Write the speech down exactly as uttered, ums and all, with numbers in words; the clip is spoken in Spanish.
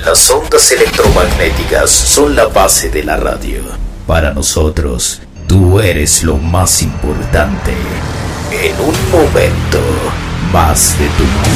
Las ondas electromagnéticas son la base de la radio. Para nosotros, tú eres lo más importante. En un momento, más de tu vida.